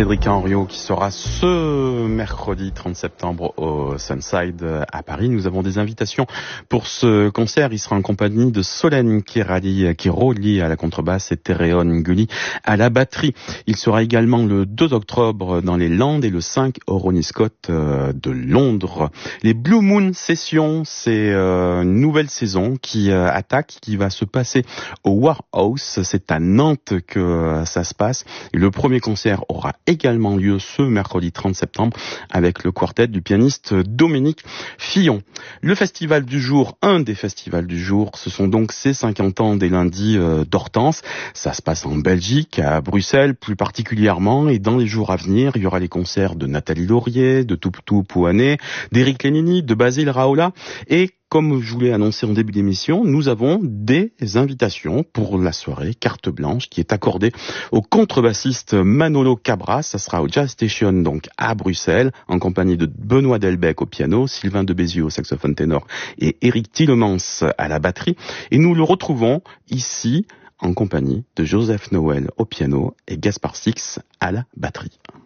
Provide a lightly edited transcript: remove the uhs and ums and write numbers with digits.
Cédric Henriot qui sera ce mercredi 30 septembre au Sunside à Paris. Nous avons des invitations pour ce concert. Il sera en compagnie de Solène Kiroli à la contrebasse et Tereon Nguli à la batterie. Il sera également le 2 octobre dans les Landes et le 5 au Ronnie Scott de Londres. Les Blue Moon Sessions, c'est une nouvelle saison qui attaque, qui va se passer au Warhouse. C'est à Nantes que ça se passe. Et le premier concert aura également lieu ce mercredi 30 septembre avec le quartet du pianiste Dominique Fillon. Le festival du jour, un des festivals du jour, ce sont donc ces 50 ans des lundis d'Hortense. Ça se passe en Belgique, à Bruxelles plus particulièrement, et dans les jours à venir, il y aura les concerts de Nathalie Laurier, de Touptou Pouané, d'Éric Lénini, de Basile Raoula, et comme je vous l'ai annoncé en début d'émission, nous avons des invitations pour la soirée carte blanche qui est accordée au contrebassiste Manolo Cabras. Ça sera au Jazz Station, donc à Bruxelles, en compagnie de Benoît Delbecq au piano, Sylvain de Bézieux au saxophone ténor et Éric Tillemans à la batterie. Et nous le retrouvons ici en compagnie de Joseph Noël au piano et Gaspard Six à la batterie.